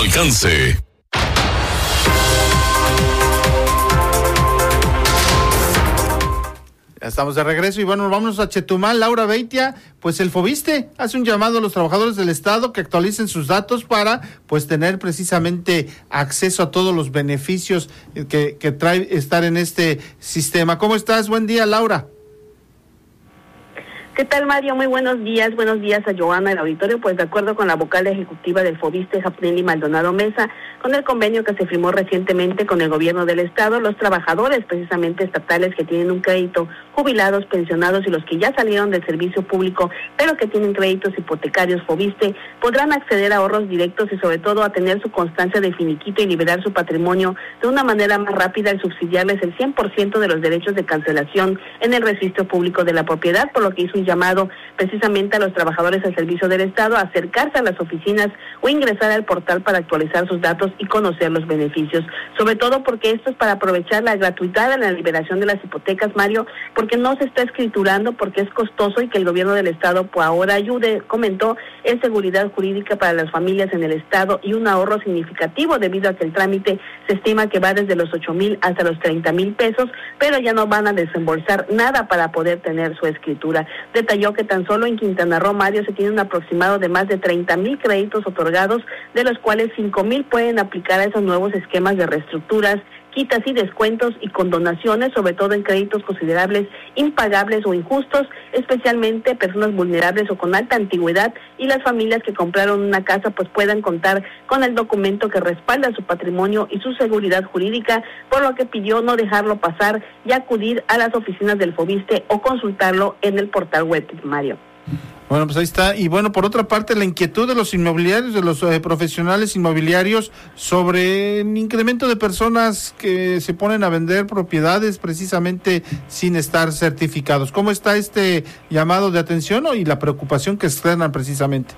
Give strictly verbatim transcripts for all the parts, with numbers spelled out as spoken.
alcance. Ya estamos de regreso y bueno, vámonos a Chetumal. Laura Beitia, pues el Foviste hace un llamado a los trabajadores del Estado que actualicen sus datos para pues tener precisamente acceso a todos los beneficios que, que trae estar en este sistema. ¿Cómo estás? Buen día, Laura. ¿Qué tal, Mario? Muy buenos días. Buenos días a Joana, el auditorio. Pues de acuerdo con la vocal ejecutiva del Foviste, Japneli Maldonado Mesa, con el convenio que se firmó recientemente con el gobierno del estado, los trabajadores precisamente estatales que tienen un crédito, jubilados, pensionados y los que ya salieron del servicio público, pero que tienen créditos hipotecarios Foviste, podrán acceder a ahorros directos y sobre todo a tener su constancia de finiquito y liberar su patrimonio de una manera más rápida al subsidiarles el cien por ciento de los derechos de cancelación en el registro público de la propiedad, por lo que hizo un llamado precisamente a los trabajadores al servicio del Estado a acercarse a las oficinas o ingresar al portal para actualizar sus datos y conocer los beneficios, sobre todo porque esto es para aprovechar la gratuidad de la liberación de las hipotecas, Mario, porque no se está escriturando, porque es costoso y que el gobierno del Estado por ahora ayude, comentó, es seguridad jurídica para las familias en el Estado y un ahorro significativo debido a que el trámite se estima que va desde los ocho mil hasta los treinta mil pesos, pero ya no van a desembolsar nada para poder tener su escritura. Detalló que tan solo en Quintana Roo, Mario, se tiene un aproximado de más de treinta mil créditos otorgados, de los cuales cinco mil pueden aplicar a esos nuevos esquemas de reestructuras, quitas y descuentos y condonaciones, sobre todo en créditos considerables, impagables o injustos, especialmente personas vulnerables o con alta antigüedad, y las familias que compraron una casa pues puedan contar con el documento que respalda su patrimonio y su seguridad jurídica, por lo que pidió no dejarlo pasar y acudir a las oficinas del Foviste o consultarlo en el portal web, Mario. Bueno, pues ahí está. Y bueno, por otra parte, la inquietud de los inmobiliarios, de los eh, profesionales inmobiliarios sobre el incremento de personas que se ponen a vender propiedades precisamente sin estar certificados. ¿Cómo está este llamado de atención y la preocupación que externan precisamente?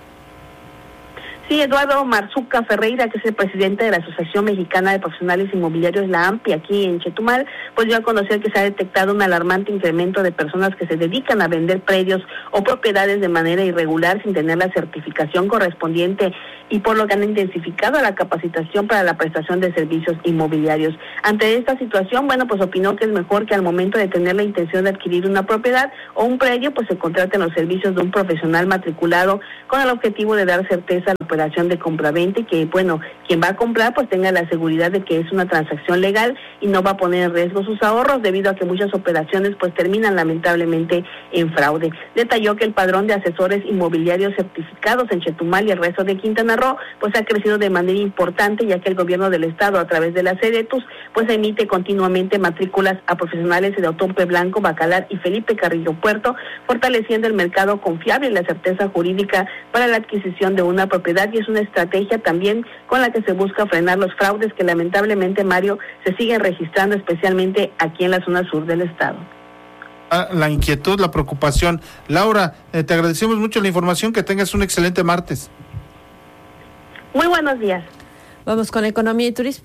Sí, Eduardo Marzuca Ferreira, que es el presidente de la Asociación Mexicana de Profesionales Inmobiliarios, la A M P I, aquí en Chetumal, pues dio a conocer que se ha detectado un alarmante incremento de personas que se dedican a vender predios o propiedades de manera irregular sin tener la certificación correspondiente y por lo que han intensificado la capacitación para la prestación de servicios inmobiliarios. Ante esta situación, bueno, pues opinó que es mejor que al momento de tener la intención de adquirir una propiedad o un predio, pues se contraten los servicios de un profesional matriculado con el objetivo de dar certeza a la operación de compraventa y que, bueno, quien va a comprar pues tenga la seguridad de que es una transacción legal y no va a poner en riesgo sus ahorros debido a que muchas operaciones pues terminan lamentablemente en fraude. Detalló que el padrón de asesores inmobiliarios certificados en Chetumal y el resto de Quintana Roo pues ha crecido de manera importante, ya que el gobierno del estado a través de la Sedetus pues emite continuamente matrículas a profesionales de Otompe Blanco, Bacalar y Felipe Carrillo Puerto, fortaleciendo el mercado confiable y la certeza jurídica para la adquisición de una propiedad, y es una estrategia también con la que se busca frenar los fraudes que lamentablemente, Mario, se siguen registrando especialmente aquí en la zona sur del estado. La inquietud, la preocupación. Laura, eh, te agradecemos mucho la información, que tengas un excelente martes. Muy buenos días. Vamos con economía y turismo.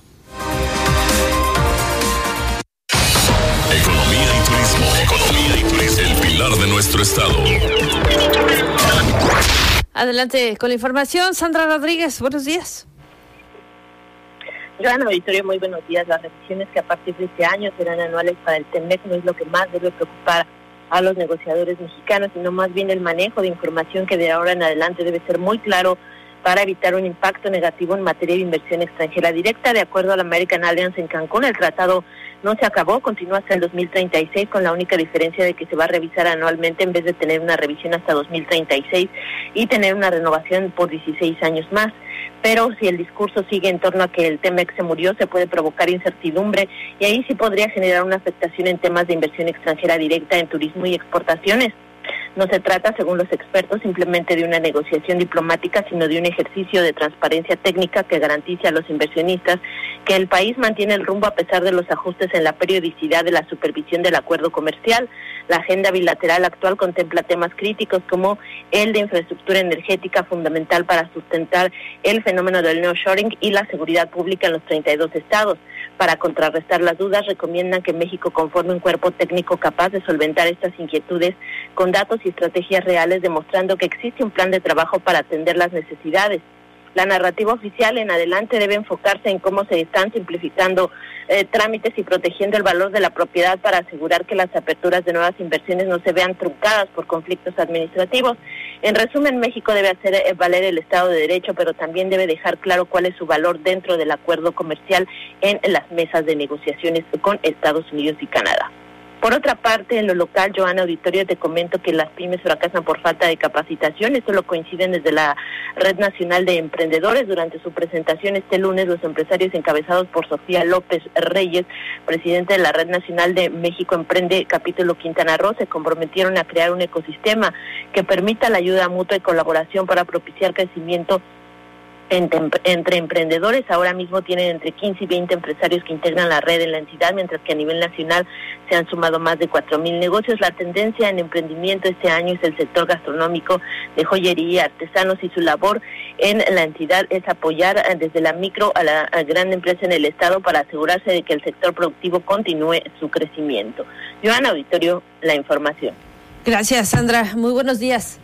Economía y turismo. Economía y turismo. El pilar de nuestro estado. Adelante con la información, Sandra Rodríguez, buenos días. Joana, auditorio, muy buenos días. Las revisiones que a partir de este año serán anuales para el TEMEC no es lo que más debe preocupar a los negociadores mexicanos, sino más bien el manejo de información que de ahora en adelante debe ser muy claro para evitar un impacto negativo en materia de inversión extranjera directa. De acuerdo a la American Alliance en Cancún, el tratado no se acabó, continúa hasta el dos mil treinta y seis, con la única diferencia de que se va a revisar anualmente en vez de tener una revisión hasta dos mil treinta y seis y tener una renovación por dieciséis años más. Pero si el discurso sigue en torno a que el TEMEC se murió, se puede provocar incertidumbre y ahí sí podría generar una afectación en temas de inversión extranjera directa en turismo y exportaciones. No se trata, según los expertos, simplemente de una negociación diplomática, sino de un ejercicio de transparencia técnica que garantice a los inversionistas que el país mantiene el rumbo a pesar de los ajustes en la periodicidad de la supervisión del acuerdo comercial. La agenda bilateral actual contempla temas críticos como el de infraestructura energética, fundamental para sustentar el fenómeno del nearshoring, y la seguridad pública en los treinta y dos estados. Para contrarrestar las dudas, recomiendan que México conforme un cuerpo técnico capaz de solventar estas inquietudes con datos y estrategias reales, demostrando que existe un plan de trabajo para atender las necesidades. La narrativa oficial en adelante debe enfocarse en cómo se están simplificando eh, trámites y protegiendo el valor de la propiedad para asegurar que las aperturas de nuevas inversiones no se vean truncadas por conflictos administrativos. En resumen, México debe hacer eh, valer el Estado de Derecho, pero también debe dejar claro cuál es su valor dentro del acuerdo comercial en las mesas de negociaciones con Estados Unidos y Canadá. Por otra parte, en lo local, Joana Auditorio, te comento que las pymes fracasan por falta de capacitación. Esto lo coinciden desde la Red Nacional de Emprendedores. Durante su presentación este lunes, los empresarios encabezados por Sofía López Reyes, presidenta de la Red Nacional de México Emprende Capítulo Quintana Roo, se comprometieron a crear un ecosistema que permita la ayuda mutua y colaboración para propiciar crecimiento Entre, entre emprendedores. Ahora mismo tienen entre quince y veinte empresarios que integran la red en la entidad, mientras que a nivel nacional se han sumado más de cuatro mil negocios. La tendencia en emprendimiento este año es el sector gastronómico, de joyería, artesanos, y su labor en la entidad es apoyar desde la micro a la a gran empresa en el estado para asegurarse de que el sector productivo continúe su crecimiento. Joana Auditorio, la información. Gracias, Sandra. Muy buenos días.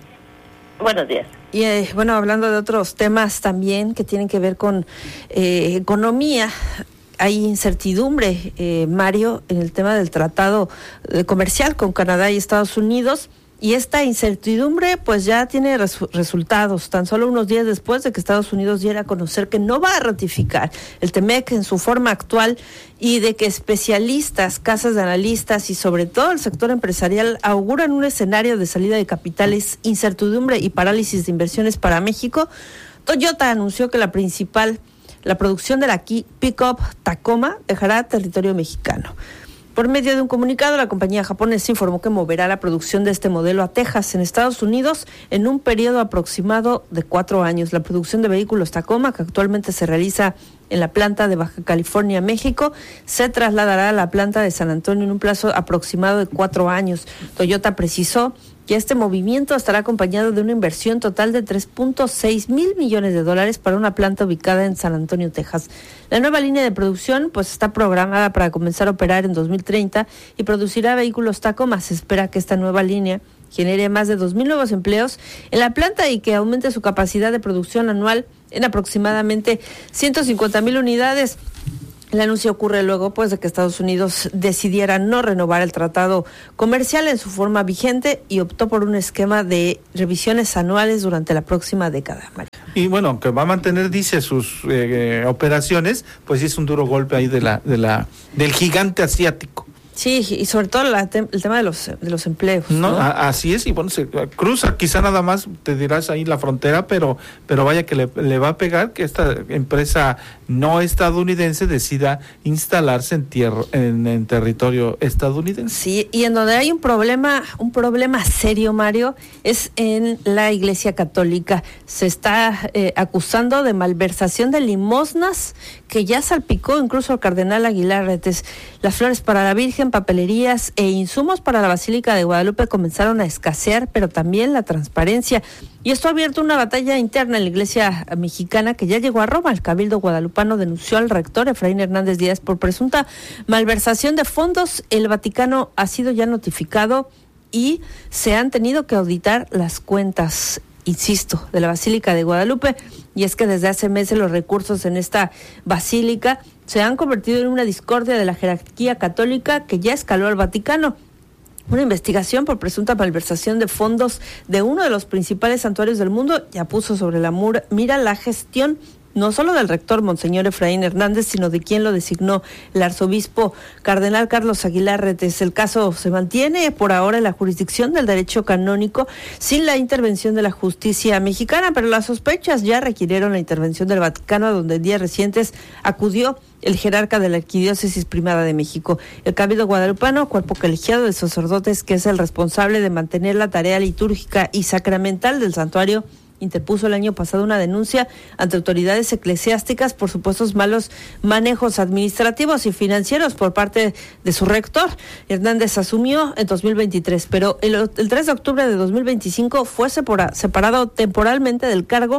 Buenos días. Y eh, bueno, hablando de otros temas también que tienen que ver con eh, economía, hay incertidumbre, eh, Mario, en el tema del tratado comercial con Canadá y Estados Unidos. Y esta incertidumbre pues ya tiene res- resultados, tan solo unos días después de que Estados Unidos diera a conocer que no va a ratificar el T M E C en su forma actual, y de que especialistas, casas de analistas y sobre todo el sector empresarial auguran un escenario de salida de capitales, incertidumbre y parálisis de inversiones para México. Toyota anunció que la principal, la producción de la pick-up Tacoma dejará territorio mexicano. Por medio de un comunicado, la compañía japonesa informó que moverá la producción de este modelo a Texas, en Estados Unidos, en un periodo aproximado de cuatro años. La producción de vehículos Tacoma, que actualmente se realiza en la planta de Baja California, México, se trasladará a la planta de San Antonio en un plazo aproximado de cuatro años. Toyota precisó que este movimiento estará acompañado de una inversión total de tres punto seis mil millones de dólares para una planta ubicada en San Antonio, Texas. La nueva línea de producción pues está programada para comenzar a operar en dos mil treinta y producirá vehículos Tacoma. Se espera que esta nueva línea genere más de dos mil nuevos empleos en la planta y que aumente su capacidad de producción anual en aproximadamente ciento cincuenta mil unidades. El anuncio ocurre luego pues de que Estados Unidos decidiera no renovar el tratado comercial en su forma vigente y optó por un esquema de revisiones anuales durante la próxima década. María. Y bueno, aunque va a mantener, dice, sus eh, operaciones, pues sí es un duro golpe ahí de la, de la, del gigante asiático. Sí, y sobre todo la te- el tema de los de los empleos. No, no a, así es, y bueno, se cruza quizá nada más, te dirás ahí la frontera, pero pero vaya que le, le va a pegar que esta empresa no estadounidense decida instalarse en tierra en, en territorio estadounidense. Sí, y en donde hay un problema, un problema serio, Mario, es en la Iglesia Católica. Se está eh, acusando de malversación de limosnas que ya salpicó incluso al cardenal Aguilar Retes. Las flores para la Virgen, papelerías e insumos para la Basílica de Guadalupe comenzaron a escasear, pero también la transparencia. Y esto ha abierto una batalla interna en la Iglesia mexicana que ya llegó a Roma. El Cabildo guadalupano denunció al rector Efraín Hernández Díaz por presunta malversación de fondos. El Vaticano ha sido ya notificado y se han tenido que auditar las cuentas, insisto, de la Basílica de Guadalupe. Y es que desde hace meses los recursos en esta basílica se han convertido en una discordia de la jerarquía católica que ya escaló al Vaticano. Una investigación por presunta malversación de fondos de uno de los principales santuarios del mundo ya puso sobre la mura, mira la gestión no solo del rector Monseñor Efraín Hernández, sino de quien lo designó, el arzobispo cardenal Carlos Aguilar Retes. El caso se mantiene por ahora en la jurisdicción del derecho canónico sin la intervención de la justicia mexicana, pero las sospechas ya requirieron la intervención del Vaticano, a donde en días recientes acudió el jerarca de la Arquidiócesis Primada de México. El Cabildo Guadalupano, cuerpo colegiado de sacerdotes que es el responsable de mantener la tarea litúrgica y sacramental del santuario, interpuso el año pasado una denuncia ante autoridades eclesiásticas por supuestos malos manejos administrativos y financieros por parte de su rector. Hernández asumió en dos mil veintitrés, pero el, el tres de octubre de dos mil veinticinco fue separa, separado temporalmente del cargo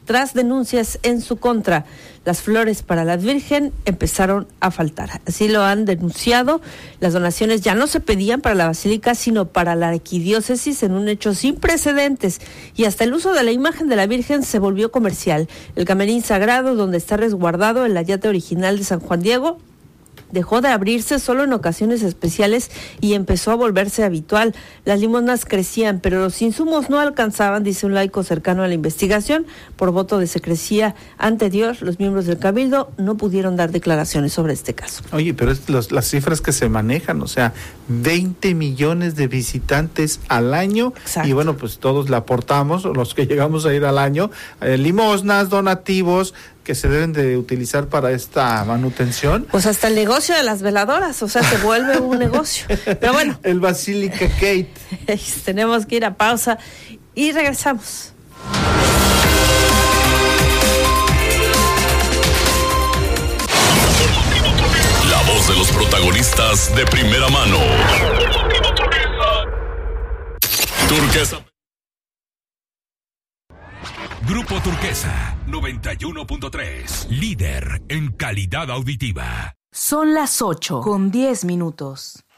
tras denuncias en su contra. Las flores para la Virgen empezaron a faltar. Así lo han denunciado. Las donaciones ya no se pedían para la basílica, sino para la arquidiócesis, en un hecho sin precedentes. Y hasta el uso de la imagen de la Virgen se volvió comercial. El camerín sagrado, donde está resguardado el ayate original de San Juan Diego, dejó de abrirse solo en ocasiones especiales y empezó a volverse habitual. Las limosnas crecían, pero los insumos no alcanzaban, dice un laico cercano a la investigación. Por voto de secrecía ante Dios, los miembros del Cabildo no pudieron dar declaraciones sobre este caso. Oye, pero es los, las cifras que se manejan, o sea, veinte millones de visitantes al año. Exacto. Y bueno, pues todos le aportamos, los que llegamos a ir al año, eh, limosnas, donativos, que se deben de utilizar para esta manutención. Pues hasta el negocio de las veladoras, o sea, se vuelve un negocio. Pero bueno. El Basílica Gate. Tenemos que ir a pausa y regresamos. La voz de los protagonistas de primera mano. Turquesa. Grupo Turquesa, noventa y uno punto tres. Líder en calidad auditiva. Son las ocho con diez minutos.